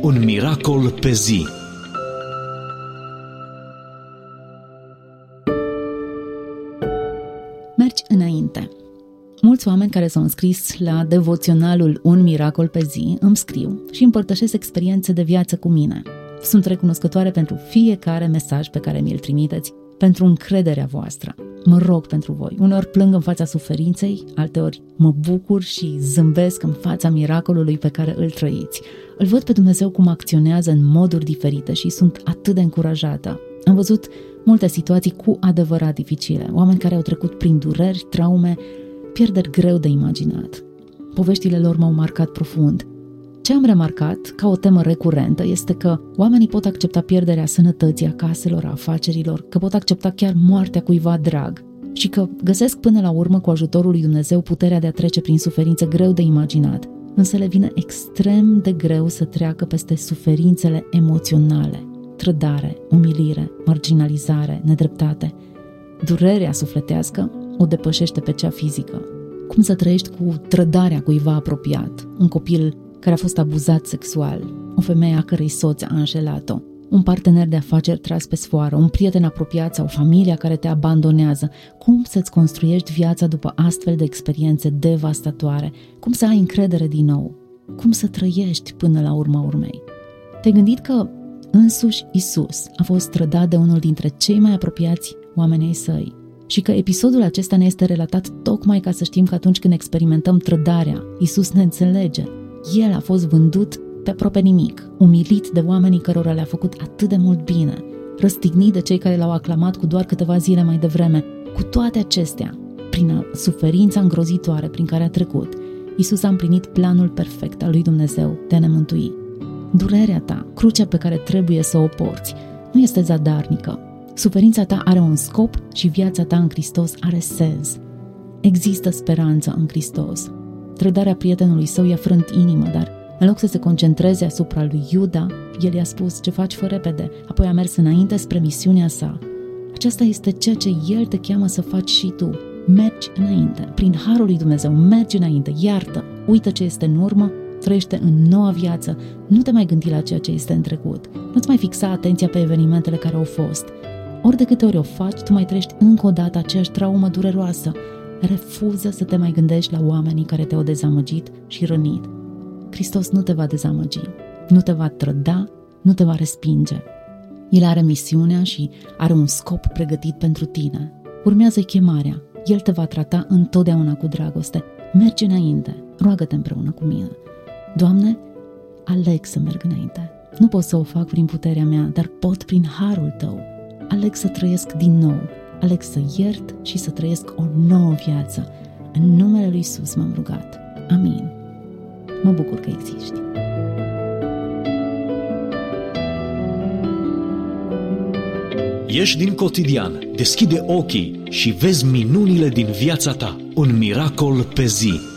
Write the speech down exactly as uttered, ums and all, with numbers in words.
Un miracol pe zi. Mergi înainte. Mulți oameni care s-au înscris la devoționalul Un miracol pe zi îmi scriu și împărtășesc experiențe de viață cu mine. Sunt recunoscătoare pentru fiecare mesaj pe care mi-l trimiteți, pentru încrederea voastră. Mă rog pentru voi. Uneori plâng în fața suferinței, alteori mă bucur și zâmbesc în fața miracolului pe care îl trăiți. Îl văd pe Dumnezeu cum acționează în moduri diferite și sunt atât de încurajată. Am văzut multe situații cu adevărat dificile, oameni care au trecut prin dureri, traume, pierderi greu de imaginat. Poveștile lor m-au marcat profund. Ce am remarcat ca o temă recurentă este că oamenii pot accepta pierderea sănătății, a caselor, a afacerilor, că pot accepta chiar moartea cuiva drag și că găsesc până la urmă cu ajutorul lui Dumnezeu puterea de a trece prin suferințe greu de imaginat, însă le vine extrem de greu să treacă peste suferințele emoționale, trădare, umilire, marginalizare, nedreptate. Durerea sufletească o depășește pe cea fizică. Cum să trăiești cu trădarea cuiva apropiat, un copil care a fost abuzat sexual, o femeie a cărei soț a înșelat-o, un partener de afaceri tras pe sfoară, un prieten apropiat sau familia care te abandonează. Cum să-ți construiești viața după astfel de experiențe devastatoare? Cum să ai încredere din nou? Cum să trăiești până la urma urmei? Te-ai gândit că însuși Isus a fost trădat de unul dintre cei mai apropiați oameni ai săi și că episodul acesta ne este relatat tocmai ca să știm că atunci când experimentăm trădarea, Isus ne înțelege. El a fost vândut pe aproape nimic, umilit de oamenii cărora le-a făcut atât de mult bine, răstignit de cei care l-au aclamat cu doar câteva zile mai devreme. Cu toate acestea, prin suferința îngrozitoare prin care a trecut, Isus a împlinit planul perfect al lui Dumnezeu de a ne mântui. Durerea ta, crucea pe care trebuie să o porți, nu este zadarnică. Suferința ta are un scop și viața ta în Hristos are sens. Există speranță în Hristos. Trădarea prietenului său i-a frânt inima, dar în loc să se concentreze asupra lui Iuda, el i-a spus: ce faci, fă repede. Apoi a mers înainte spre misiunea sa. Aceasta este ceea ce el te cheamă să faci și tu. Mergi înainte. Prin harul lui Dumnezeu, mergi înainte, iartă, uită ce este în urmă, trăiește în noua viață. Nu te mai gândi la ceea ce este în trecut. Nu-ți mai fixa atenția pe evenimentele care au fost. Ori de câte ori o faci, tu mai trăiești încă o dată aceeași traumă dureroasă. Refuză să te mai gândești la oamenii care te-au dezamăgit și rănit. Hristos nu te va dezamăgi, nu te va trăda, nu te va respinge. El are misiunea și are un scop pregătit pentru tine. Urmează chemarea. El te va trata întotdeauna cu dragoste. Mergi înainte, roagă-te împreună cu mine. Doamne, aleg să merg înainte. Nu pot să o fac prin puterea mea, dar pot prin harul Tău. Aleg să trăiesc din nou. Aleg să iert și să trăiesc o nouă viață. În numele lui Iisus m-am rugat. Amin. Mă bucur că existi. Ieși din cotidian, deschide ochii și vezi minunile din viața ta. Un miracol pe zi.